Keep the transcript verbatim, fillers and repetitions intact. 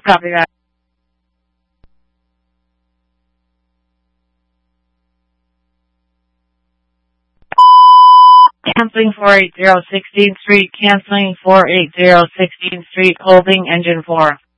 Copy that. Canceling four eighty sixteenth Street, canceling four eighty sixteenth Street, holding engine four.